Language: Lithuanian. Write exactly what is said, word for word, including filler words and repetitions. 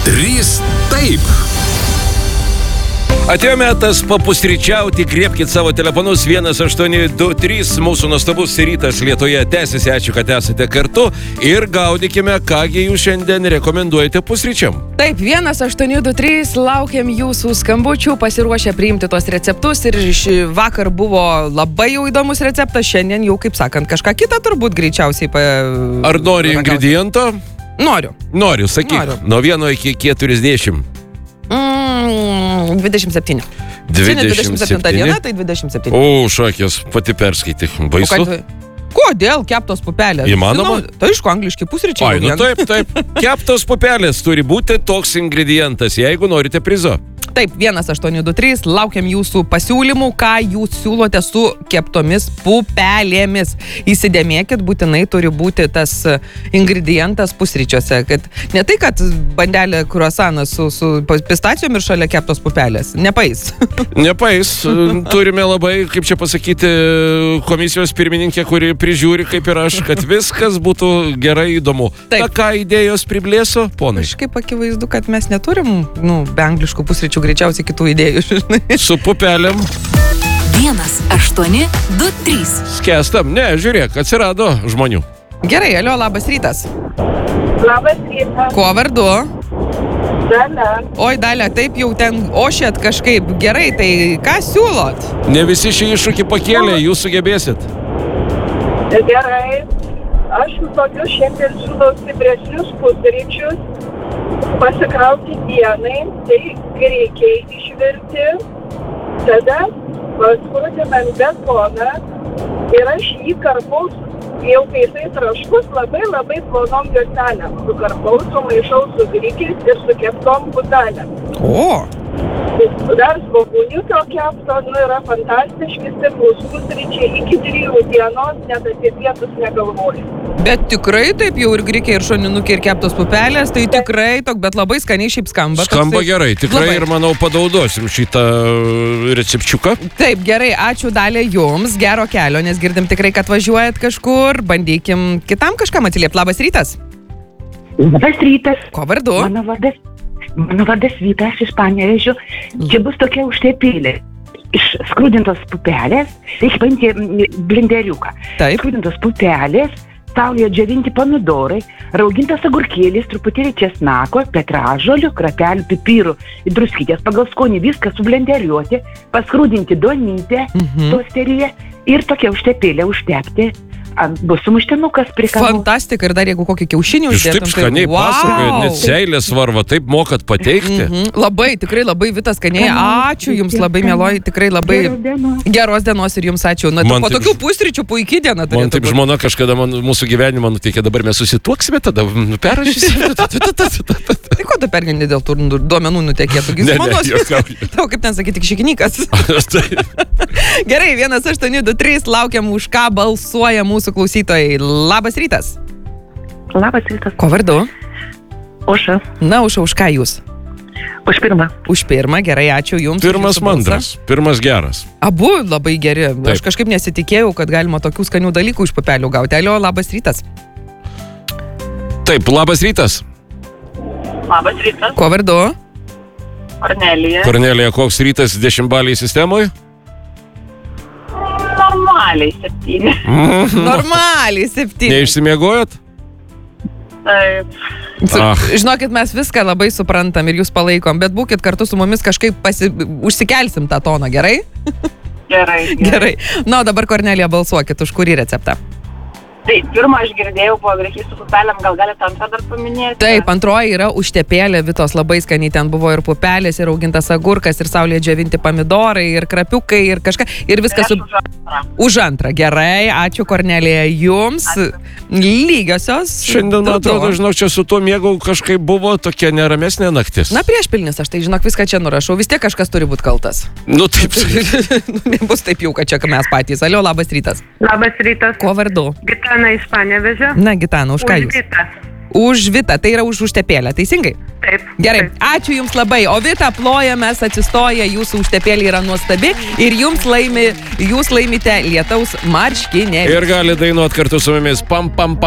trys taip. Atėjo metas papusryčiauti, griebkit savo telefonus vienas aštuoni du trys, mūsų nuostabus rytas Lietuvoje tęsiasi, ačiū, kad esate kartu ir gaudykime, kągi jūs šiandien rekomenduojate pusryčiam. Taip, vienas aštuoni du trys, laukiam jūsų skambučių, pasiruošę priimti tos receptus ir vakar buvo labai jau įdomus receptas, šiandien jau, kaip sakant, kažką kitą turbūt greičiausiai pa... Ar nori ingrediento? Noriu. Noriu, sakyk, Noriu. Nuo vieno iki keturiasdešimt. Mm, dvidešimt septyni. dvidešimt septyni diena, tai dvidešimt septyni. O, šakės, pati perskaityk. Baisu. Kodėl keptos pupelės? Įmanoma? Žinau, tai aišku, angliški pusryčiai. Ai, nu taip, taip. Keptos pupelės turi būti toks ingredientas, jeigu norite prizo. Taip, vienas aštuoni du trys, laukiam jūsų pasiūlymų, ką jūs siūlote su keptomis pupelėmis. Įsidėmėkit, būtinai turi būti tas ingredientas pusryčiuose, kad ne tai, kad bandelė kruasanas su, su pistacijom ir šalia keptos pupelės. Nepais. Nepais. Turime labai, kaip čia pasakyti, komisijos pirmininkė, kuri prižiūri, kaip ir aš, kad viskas būtų gerai įdomu. Taip. Ta, ką idėjos priblėso, ponai? Kažkaip akivaizdu, kad mes neturim, nu, be angliškų pusryčių greičiausiai kitų idėjų, žinai. Su pupelėm. vienas aštuoni du trys. Skęstam. Ne, žiūrėk, atsirado žmonių. Gerai, alio, labas rytas. Labas rytas. Kuo vardu? Dalia. Oi, Dalia, taip jau ten ošėt kažkaip. Gerai, tai ką siūlot? Ne visi šį iššūkį pakėlė, jūs sugebėsit. Gerai. Aš tokius šiandien siūlau stipresnius pusryčius. Pasikrauti dienai, tai greikiai išvirti, tada paskrudinam betoną ir aš jį karpau, jau kai jisai traškus, labai labai plonom juostelėm. Sukarpau, sumaišau su grikiais ir su keptom putelėm. O! Dar svogūniukio kepto, nu, yra fantastiški stiprus pusryčiai iki trijų dienos, net apie pietus negalvoju. Bet tikrai taip jau ir grikiai, ir šoninukė, ir keptos pupelės, tai tikrai tok, bet labai skaniai šiaip skamba. Skamba toksai... gerai, tikrai labai. Ir manau padaudosim šitą recepčiuką. Taip, gerai, ačiū Dalia jums, gero kelio, nes girdim tikrai, kad važiuojat kažkur, bandykim kitam kažkam atsiliepti. Labas rytas. Labas rytas. Ko vardu? Mano vardas, mano vardas Vita, aš iš Panevėžio. Čia bus tokia užtepėlė. Iš skrudintos pupelės, reikia paimti blenderiuką. Taip. Skrudintos pupelės, saulėje džiovinti pomidorai, raugintas agurkėlis, truputėlį česnako, petražolių, krapelių, pipirų, druskytės pagal skonį, viską sublenderiuoti, paskrudinti duonytę, Mhm. tosteryje ir tokia užtepėlė užtepti. Bus sumuštinukas prikalbų. Fantastika, ir dar jeigu kokį kiaušinį Jūs uždėtum. taip skaniai pasakojat, net seilės svarva, taip mokat pateikti. Mhm. Labai, tikrai labai Vita skaniai. Ačiū jums labai, mieloji, tikrai labai Geros dienos. geros dienos ir jums ačiū. Na, Man po taip tokių ž- pusryčių puikiai diena Man turėtų taip būt. žmona kažkada man, mūsų gyvenimą nuteikė, dabar mes susituoksime, tada perrašysime. Tai ko tu pergendi dėl tų duomenų nutekėtų? Ne, ne, Žmonos. juokauju. Tau kaip ten sakyti, tik šikinykas. Gerai, vienas aštuoni du trys, laukiam, už ką balsuoja mūsų klausytojai. Labas rytas. Labas rytas. Ko vardu? Oša. Na, už, už ką jūs? Už pirmą. Už pirmą, gerai, ačiū jums. už Pirmas jūsų balsą. mandras, pirmas geras. Abu labai geri. Taip. Aš kažkaip nesitikėjau, kad galima tokių skanių dalykų iš pupelių gauti. Alio, labas rytas. Taip, labas rytas. Labas rytas. Ko vardu? Kornelija. Kornelija, koks rytas dešimtbaliai sistemoje? Normaliai septyni. Normaliai, septyni. Neišsimiegojot? Taip. Su- Ah. Žinokit, mes viską labai suprantam ir jūs palaikom, bet būkit kartu su mumis kažkaip pasi... užsikelsim tą toną, gerai? Gerai. Gerai. Na, o dabar Kornelija balsuokit, už kurį receptą. Tai pirmą aš girdėjau po grikiais su pupelėm, gal galite antrą dar paminėti? Taip, antroji yra užtepėlė, Vitos labai skaniai, ten buvo ir pupelės, ir augintas agurkas, ir saulėje džiovinti pomidorai, ir krapiukai, ir kažką, ir viskas su... Už antrą, gerai, ačiū Kornelija jums, lygiosios. Šiandien, man Du, du. atrodo, žinau, čia su tuo miegu kažkaip buvo tokia neramesnė naktis. Na, priešpilnis, aš tai žinok, viską čia nurašau, vis tiek kažkas turi būti kaltas. Nu, taip. Nu, nebus taip jau, kad čia mes patys. Alio, labas rytas. Labas rytas. Ko vardu? Gitana iš Panevėžio. Na, Gitana, už ką jūs? Vita. Už Vitą, tai yra už užtepėlę, teisingai? Taip. Gerai, Taip. ačiū jums labai. O Vita, plojamės, atsistoja, jūsų užtepėlė yra nuostabi ir jums laimi, jūs laimite lietaus marškinėlį. Ir gali dainuoti kartu su mumis. Pam, pam, pam.